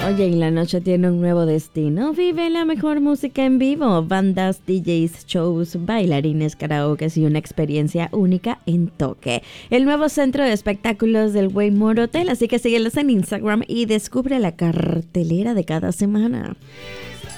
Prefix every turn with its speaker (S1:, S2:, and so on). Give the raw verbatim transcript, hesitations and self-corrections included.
S1: Oye, y la noche tiene un nuevo destino. Vive la mejor música en vivo, bandas, D Js, shows, bailarines, karaoke y una experiencia única en Toque, el nuevo centro de espectáculos del Waymore Hotel. Así que síguelos en Instagram y descubre la cartelera de cada semana.